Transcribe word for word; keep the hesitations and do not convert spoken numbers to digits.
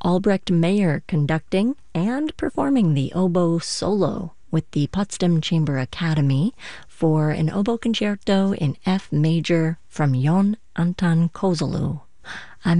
Albrecht Meyer conducting and performing the oboe solo with the Potsdam Chamber Academy for an oboe concerto in F major from Jon Anton Kozellu.